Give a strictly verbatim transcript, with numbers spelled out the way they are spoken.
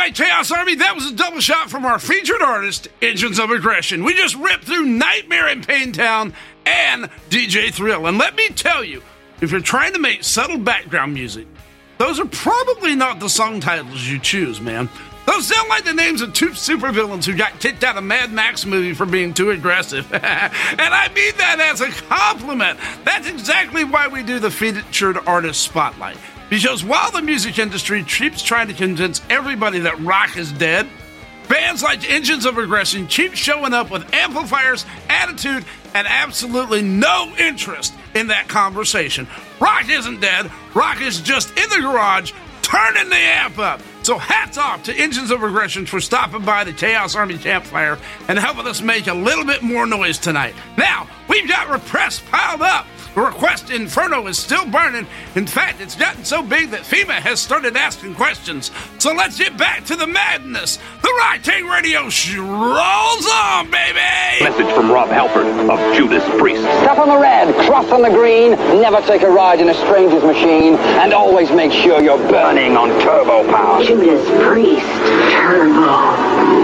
right, Chaos Army, that was a double shot from our featured artist, Engines of Aggression. We just ripped through Nightmare in Paintown and D J Thrill. And let me tell you, if you're trying to make subtle background music, those are probably not the song titles you choose, man. Those sound like the names of two supervillains who got kicked out of Mad Max movie for being too aggressive. And I mean that as a compliment. That's exactly why we do the featured artist spotlight. Because while the music industry keeps trying to convince everybody that rock is dead, bands like Engines of Aggression keep showing up with amplifiers, attitude, and absolutely no interest in that conversation. Rock isn't dead. Rock is just in the garage, turning the amp up. So hats off to Engines of Aggression for stopping by the Chaos Army campfire and helping us make a little bit more noise tonight. Now, we've got requests piled up. The request Inferno is still burning. In fact, it's gotten so big that FEMA has started asking questions. So let's get back to the madness. The Rock King Radio sh- rolls on, baby! Message from Rob Halford of Judas Priest. Step on the red, cross on the green, never take a ride in a stranger's machine, and always make sure you're burning on turbo power. Judas Priest, Turbo.